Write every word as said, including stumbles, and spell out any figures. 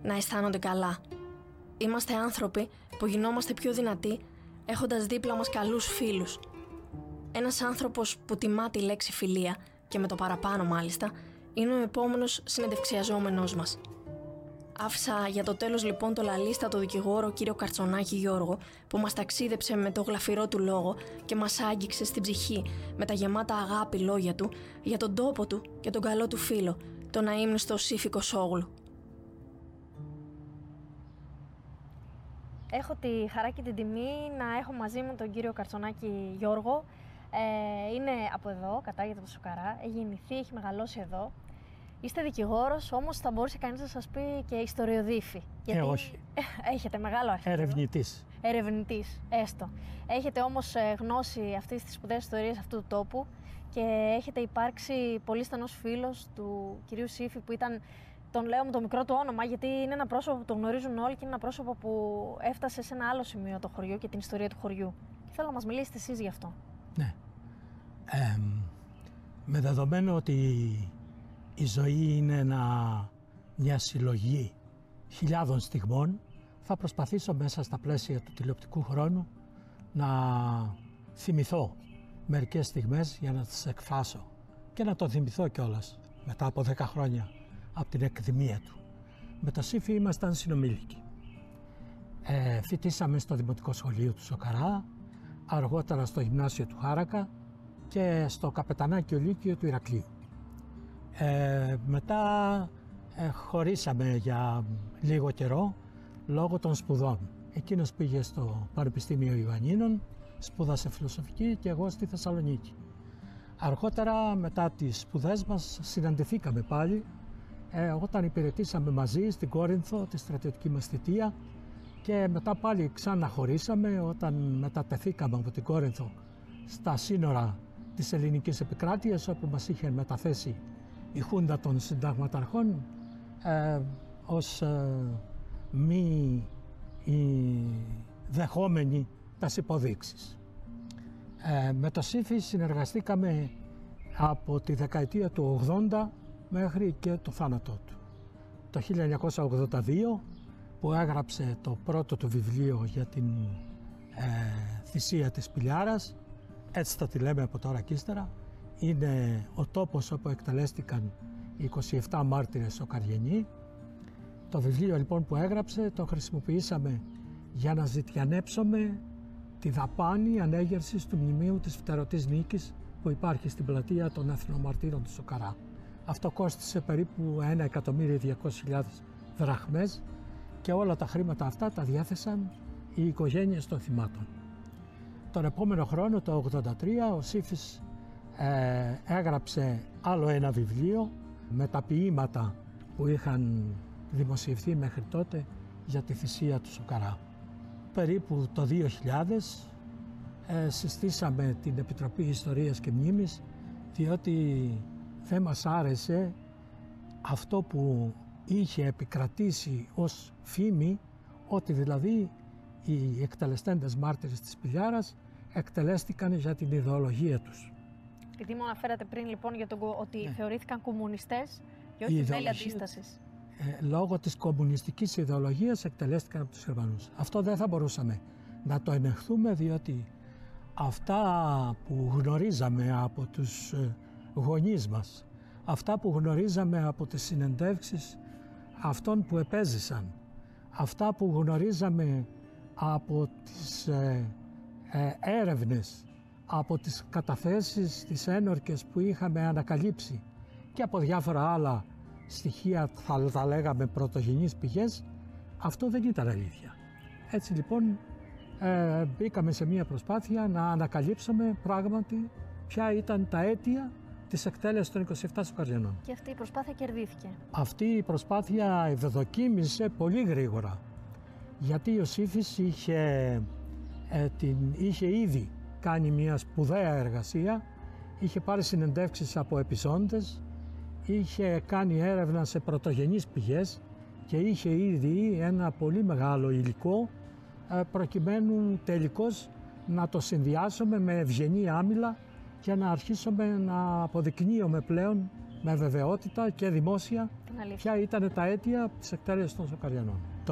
να αισθάνονται καλά. Είμαστε άνθρωποι που γινόμαστε πιο δυνατοί έχοντας δίπλα μας καλούς φίλους. Ένας άνθρωπος που τιμά τη λέξη φιλία, και με το παραπάνω μάλιστα, είναι ο επόμενος συνεντευξιαζόμενός μας. Άφησα για το τέλος λοιπόν το λαλίστατο δικηγόρο κύριο Καρτσονάκη Γιώργο, που μας ταξίδεψε με το γλαφυρό του λόγο και μας άγγιξε στην ψυχή με τα γεμάτα αγάπη λόγια του για τον τόπο του και τον καλό του φίλο, τον αείμνηστο Σύφη Κωσόγλου. Έχω τη χαρά και την τιμή να έχω μαζί μου τον κύριο Καρτσονάκη Γιώργο. Ε, είναι από εδώ, κατάγεται από το Σοκαρά, έχει γεννηθεί, έχει μεγαλώσει εδώ. Είστε δικηγόρος, όμως θα μπορούσε κανείς να σας πει και ιστοριοδίφη. Γιατί ε, όχι. Έχετε μεγάλο αρχείο. Ερευνητής. Ερευνητής, έστω. Έχετε όμως γνώση αυτής της σπουδαίας ιστορίας αυτού του τόπου και έχετε υπάρξει πολύ στενός φίλος του κυρίου Σύφη, που ήταν, τον λέω με το μικρό του όνομα, γιατί είναι ένα πρόσωπο που το γνωρίζουν όλοι και είναι ένα πρόσωπο που έφτασε σε ένα άλλο σημείο το χωριό και την ιστορία του χωριού. Και θέλω να μας μιλήσετε εσείς γι' αυτό. Ναι. Ε, με δεδομένο ότι η ζωή είναι ένα, μια συλλογή χιλιάδων στιγμών, θα προσπαθήσω μέσα στα πλαίσια του τηλεοπτικού χρόνου να θυμηθώ μερικές στιγμές για να τις εκφράσω και να το θυμηθώ κιόλας μετά από δέκα χρόνια από την εκδημία του. Με το Σύφη ήμασταν συνομήλικοι. Ε, φοιτήσαμε στο Δημοτικό Σχολείο του Σοκαρά, αργότερα στο Γυμνάσιο του Χάρακα και στο Καπετανάκιο Λύκειο του Ηρακλείου. Ε, μετά ε, χωρίσαμε για λίγο καιρό λόγω των σπουδών. Εκείνος πήγε στο Πανεπιστήμιο Ιωαννίνων, σπούδασε φιλοσοφική, και εγώ στη Θεσσαλονίκη. Αργότερα, μετά τις σπουδές μας, συναντηθήκαμε πάλι ε, όταν υπηρετήσαμε μαζί στην Κόρινθο τη στρατιωτική μας θητεία, και μετά πάλι ξαναχωρίσαμε όταν μετατεθήκαμε από την Κόρινθο στα σύνορα της ελληνικής επικράτειας, όπου μας είχε μεταθέσει η Χούντα των Συνταγματαρχών ε, ως ε, μη η, δεχόμενοι τας υποδείξεις. Ε, με το Σύφη συνεργαστήκαμε από τη δεκαετία του ογδόντα μέχρι και το θάνατό του. Το χίλια εννιακόσια ογδόντα δύο, που έγραψε το πρώτο του βιβλίο για την ε, θυσία της Πηλιάρας, έτσι θα τη λέμε από τώρα και ύστερα, είναι ο τόπος όπου εκτελέστηκαν οι είκοσι επτά μάρτυρες Σοκαριανοί. Το βιβλίο λοιπόν που έγραψε το χρησιμοποιήσαμε για να ζητιανέψουμε τη δαπάνη ανέγερσης του μνημείου της Φτερωτής Νίκης που υπάρχει στην πλατεία των Εθνομαρτύρων του Σοκαρά. Αυτό κόστισε περίπου ένα εκατομμύριο διακόσιες χιλιάδες δραχμές και όλα τα χρήματα αυτά τα διέθεσαν οι οικογένειες των θυμάτων. Τον επόμενο χρόνο, το ογδόντα τρία, ο Σύφης ε, έγραψε άλλο ένα βιβλίο με τα ποίηματα που είχαν δημοσιευθεί μέχρι τότε για τη θυσία του Σοκαρά. Περίπου το δύο χιλιάδες ε, συστήσαμε την Επιτροπή Ιστορίας και Μνήμης, διότι δεν μας άρεσε αυτό που είχε επικρατήσει ως φήμη, ότι δηλαδή οι εκτελεστέντες μάρτυρες της Πηλιάρας εκτελέστηκαν για την ιδεολογία τους. Επειδή μου αναφέρατε πριν λοιπόν για το ότι ναι. θεωρήθηκαν κομμουνιστές και όχι μέλη αντίστασης. Ε, λόγω της κομμουνιστικής ιδεολογίας εκτελέστηκαν από τους Γερμανούς. Αυτό δεν θα μπορούσαμε να το ενεχθούμε, διότι αυτά που γνωρίζαμε από τους γονείς μας, αυτά που γνωρίζαμε από τις συνεντεύξεις αυτών που επέζησαν, αυτά που γνωρίζαμε από τις ε, ε, έρευνες, από τις καταθέσεις, τις ένορκες που είχαμε ανακαλύψει και από διάφορα άλλα στοιχεία, θα τα λέγαμε πρωτογενείς πηγές, αυτό δεν ήταν αλήθεια. Έτσι λοιπόν ε, μπήκαμε σε μια προσπάθεια να ανακαλύψουμε πράγματι ποια ήταν τα αίτια της εκτέλεσης των είκοσι επτά Σοκαριανών. Και αυτή η προσπάθεια κερδίθηκε. Αυτή η προσπάθεια ευδοκίμησε πολύ γρήγορα, γιατί ο Σύφης είχε, ε, την, είχε ήδη κάνει μια σπουδαία εργασία, είχε πάρει συνεντεύξεις από επιζώντες, είχε κάνει έρευνα σε πρωτογενείς πηγές και είχε ήδη ένα πολύ μεγάλο υλικό ε, προκειμένου τελικώς να το συνδυάσουμε με ευγενή άμυλα και να αρχίσουμε να αποδεικνύουμε πλέον με βεβαιότητα και δημόσια Αλήθεια. ποια ήταν τα αίτια της εκτέλεσης των Σοκαριανών.